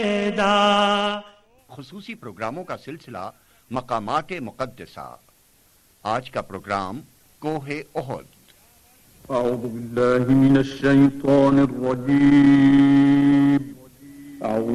खुसूसी प्रोग्रामों का सिलसिला मकामात मुक़द्दसा। आज का प्रोग्राम कोहे ओहद। أعوذ بالله من الشيطان الرجيم